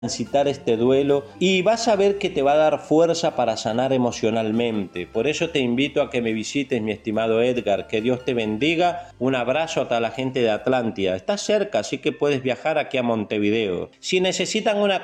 transitar este duelo y vas a ver que te va a dar fuerza para sanar emocionalmente. Por eso te invito a que me visites, mi estimado Edgar. Que Dios te bendiga. Un abrazo a toda la gente de Atlántida. Estás cerca, así que puedes viajar aquí a Montevideo. Si necesitan una